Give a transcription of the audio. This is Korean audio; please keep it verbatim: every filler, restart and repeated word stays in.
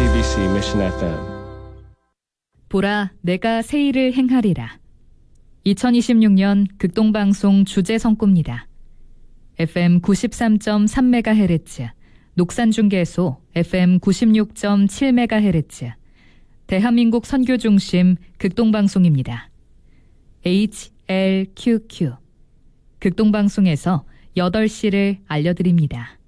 제이티비씨 Mission 에프엠. 보라, 내가 새 일을 행하리라. 이천이십육 년 극동방송 주제 성구입니다. 에프엠 구십삼 점 삼 메가헤르츠, 녹산중계소 에프엠 구십육 점 칠 메가헤르츠, 대한민국 선교중심 극동방송입니다. 에이치엘큐큐, 극동방송에서 여덟 시를 알려드립니다.